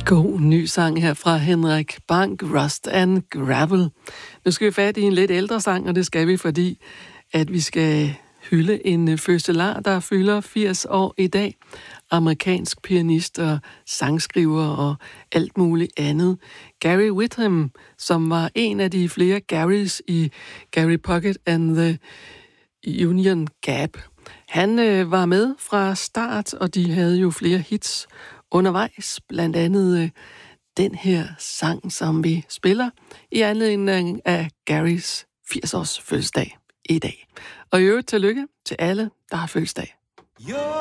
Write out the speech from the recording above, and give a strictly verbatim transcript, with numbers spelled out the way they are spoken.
God ny sang her fra Henrik Bank, Rust and Gravel. Nu skal vi fat i en lidt ældre sang, og det skal vi, fordi at vi skal hylde en fødselar, der fylder firs år i dag. Amerikansk pianist og sangskriver og alt muligt andet. Gary Whitham, som var en af de flere Garys i Gary Puckett and the Union Gap. Han øh, var med fra start, og de havde jo flere hits undervejs, blandt andet øh, den her sang, som vi spiller i anledning af Garys firs-års fødselsdag i dag. Og i øvrigt tillykke til alle, der har fødselsdag.